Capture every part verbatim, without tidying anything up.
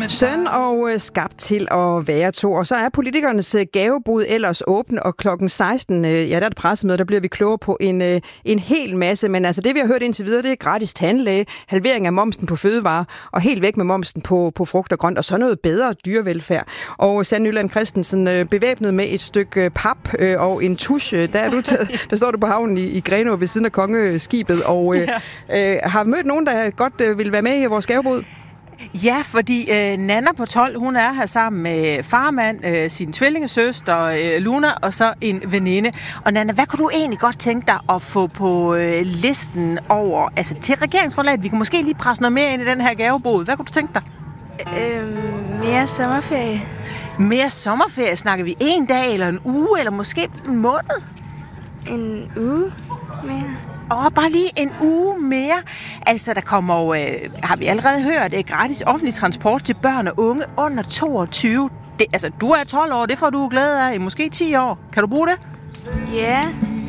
Søn og øh, skabt til at være to. Og så er politikernes øh, gavebod ellers åben, og klokken seksten, øh, ja, der er et pressemøde, der bliver vi klogere på en, øh, en hel masse. Men altså det, vi har hørt indtil videre, det er gratis tandlæge, halvering af momsen på fødevarer, og helt væk med momsen på, på frugt og grønt, og så noget bedre dyrevelfærd. Og Sanne Nyland Christensen, øh, bevæbnet med et stykke pap øh, og en tusche, der, er du taget, der står du på havnen i, i Grenaa ved siden af kongeskibet, og øh, øh, har mødt nogen, der godt øh, vil være med i vores gavebod? Ja, fordi øh, Nana på tolv, hun er her sammen med farmand, øh, sin tvillingesøster øh, Luna, og så en veninde. Og Nana, hvad kunne du egentlig godt tænke dig at få på øh, listen over, altså til regeringsgrundlaget? Vi kan måske lige presse noget mere ind i den her gavebod. Hvad kunne du tænke dig? Øhm, mere sommerferie. Mere sommerferie? Snakker vi en dag, eller en uge, eller måske en måned? En uge mere. Åh, oh, bare lige en uge mere. Altså, der kommer jo, øh, har vi allerede hørt, det er gratis offentlig transport til børn og unge under toogtyve. Det, altså, du er tolv år, det får du glæde af i måske ti år. Kan du bruge det? Ja.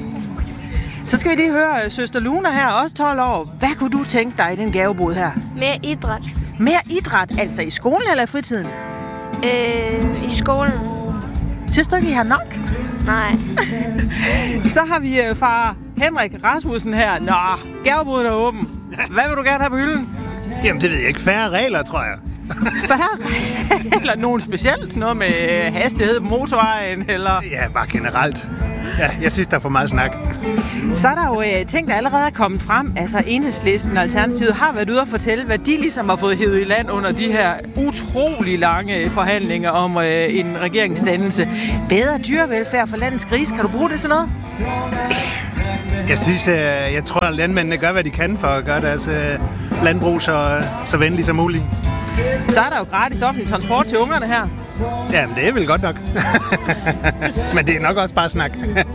Så skal vi lige høre øh, søster Luna her, også tolv år. Hvad kunne du tænke dig i den gavebod her? Mere idræt. Mere idræt? Altså i skolen eller i fritiden? Øh, i skolen. Synes du ikke, I har nok? Nej. Så har vi øh, far Henrik Rasmussen her. Nå, gaveboden er åben. Hvad vil du gerne have på hylden? Jamen, det ved jeg ikke. Færre regler, tror jeg. Færre regler? Nogen specielt? Noget med hastighed på motorvejen, eller? Ja, bare generelt. Ja, jeg synes, der er for meget snak. Så er der jo øh, ting, der allerede er kommet frem. Altså, Enhedslisten og Alternativet har været ude og fortælle, hvad de ligesom har fået hævet i land under de her utrolig lange forhandlinger om øh, en regeringsdannelse. Bedre dyrevelfærd for landets grise. Kan du bruge det til noget? Jeg synes, jeg tror, at landmændene gør, hvad de kan for at gøre deres landbrug så, så venligt som muligt. Så er der jo gratis offentlig transport til ungerne her. Jamen, det er vel godt nok. Men det er nok også bare snak.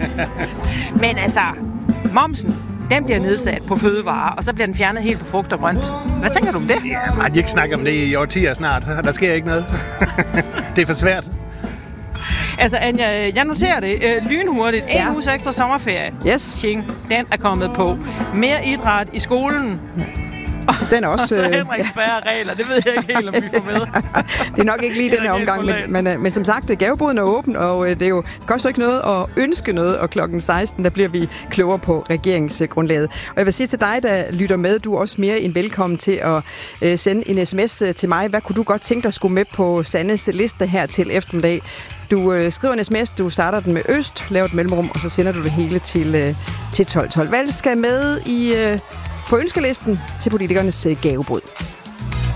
Men altså, momsen, den bliver nedsat på fødevarer, og så bliver den fjernet helt på frugt og grønt. Hvad tænker du om det? Ja, man har de ikke snakket om det i årtier snart, og der sker ikke noget. Det er for svært. Altså, Anja, jeg noterer det øh, lynhurtigt. En ja. uges ekstra sommerferie. Yes. Ching, den er kommet på. Mere idræt i skolen. Den er også, og så Henriks færre regler. Det ved jeg ikke helt, om vi får med. Det er nok ikke lige den her omgang, men, men, men som sagt, gaveboden er åben, og det, er jo, det koster ikke noget at ønske noget, og klokken seksten, der bliver vi klogere på regeringsgrundlaget. Og jeg vil sige til dig, der lytter med, du er også mere end velkommen til at øh, sende en sms til mig. Hvad kunne du godt tænke dig skulle med på Sannes liste her til eftermiddag? Du øh, skriver en sms, du starter den med øst, laver et mellemrum, og så sender du det hele til, øh, til tolv tolv. Hvad skal med i... Øh, på ønskelisten til politikernes gavebod.